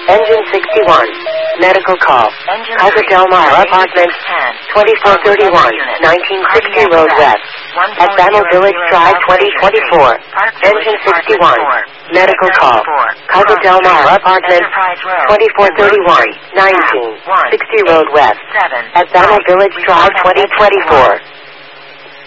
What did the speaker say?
Engine 61. Medical call. Casa Del Mar Apartments, 2431, 1960 Road West. At Bamel Village Drive 2024. Engine 61. Medical call. Casa Del Mar Apartments, 2431, 1960 Road West. At Bamel Village Drive 2024.